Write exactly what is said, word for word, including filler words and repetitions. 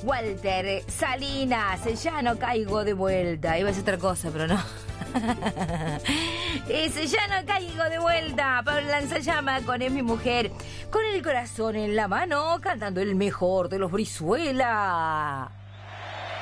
Walter Salinas, ya no caigo de vuelta. Iba a ser otra cosa, pero no. Ese ya no caigo de vuelta. Pablo Lanzallama con Es mi mujer, con el corazón en la mano, cantando el mejor de los Brizuela.